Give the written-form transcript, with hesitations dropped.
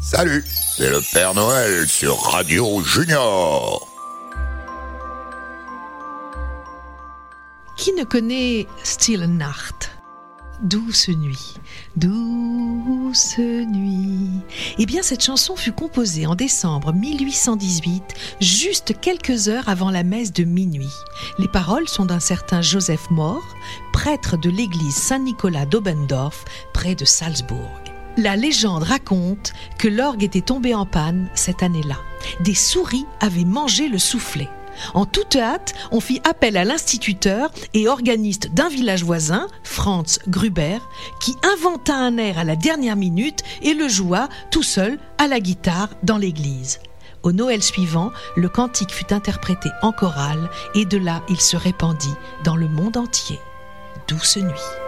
Salut, c'est le Père Noël sur Radio Junior. Qui ne connaît Stille Nacht ? Douce nuit, douce nuit. Eh bien, cette chanson fut composée en décembre 1818, juste quelques heures avant la messe de minuit. Les paroles sont d'un certain Joseph Mohr, prêtre de l'église Saint-Nicolas d'Oberndorf, près de Salzbourg. La légende raconte que l'orgue était tombé en panne cette année-là. Des souris avaient mangé le soufflet. En toute hâte, on fit appel à l'instituteur et organiste d'un village voisin, Franz Gruber, qui inventa un air à la dernière minute et le joua tout seul à la guitare dans l'église. Au Noël suivant, le cantique fut interprété en chorale et de là il se répandit dans le monde entier. Douce nuit.